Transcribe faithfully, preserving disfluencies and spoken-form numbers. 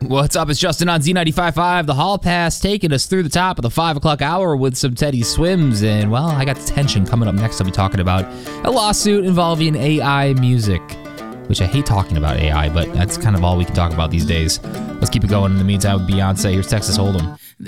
What's up? It's Justin on Z ninety-five point five. The Hall Pass taking us through the top of the five o'clock hour with some Teddy Swims. And, well, I got detention coming up next. I'll be talking about a lawsuit involving A I music, which I hate talking about A I, but that's kind of all we can talk about these days. Let's keep it going. In the meantime, with Beyonce, here's Texas Hold'em.